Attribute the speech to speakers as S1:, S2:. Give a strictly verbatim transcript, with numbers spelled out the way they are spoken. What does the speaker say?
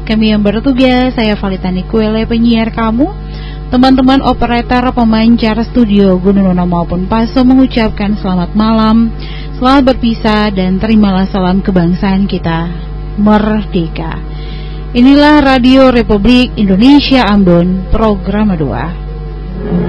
S1: Kami yang bertugas, saya Valitani Kuele, penyiar kamu, teman-teman operator, pemancar studio Gunung maupun Paso mengucapkan selamat malam, selamat berpisah, dan terimalah salam kebangsaan kita, merdeka. Inilah Radio Republik Indonesia Ambon, program dua.